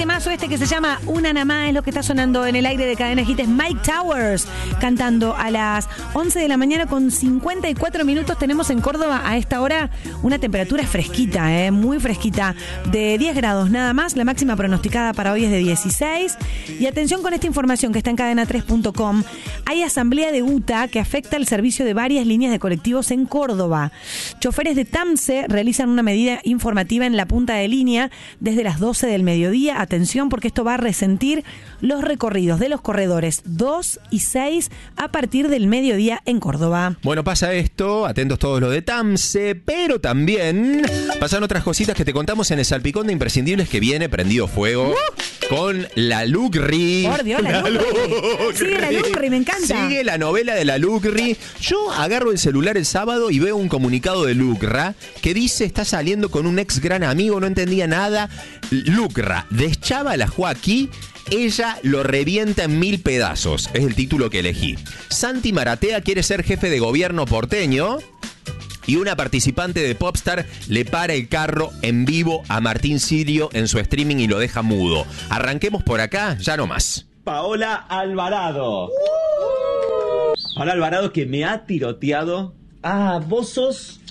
temazo este que se llama Una nada más, es lo que está sonando en el aire de Cadena Hit. Es Mike Towers cantando a las 11 de la mañana con 54 minutos. Tenemos en Córdoba a esta hora una temperatura fresquita, muy fresquita, de 10 grados nada más. La máxima pronosticada para hoy es de 16. Y atención con esta información que está en cadena3.com. Hay asamblea de UTA que afecta el servicio de varias líneas de colectivos en Córdoba. Choferes de TAMSE realizan una medida informativa en la punta de línea desde las 12 del mediodía. Atención, porque esto va a resentir los recorridos de los corredores 2 y 6 a partir del mediodía en Córdoba. Bueno, pasa esto, atentos todos los de TAMSE, pero también pasan otras cositas que te contamos en el salpicón de imprescindibles que viene prendido fuego con la Lucri. Por Dios, la Lucri. Sigue la Lucri, me encanta. Sigue la novela de la Lucri. Yo agarro el celular el sábado y veo un comunicado de Lucra que dice está saliendo con un ex gran amigo, no entendía nada. Lucra deschaba a la Joaquí, ella lo revienta en 1000 pedazos. Es el título que elegí. Santi Maratea quiere ser jefe de gobierno porteño. Y una participante de Popstar le para el carro en vivo a Martín Sirio en su streaming y lo deja mudo. Arranquemos por acá, ya no más. Paola Alvarado. Paola Alvarado que me ha tiroteado. Ah, vos sos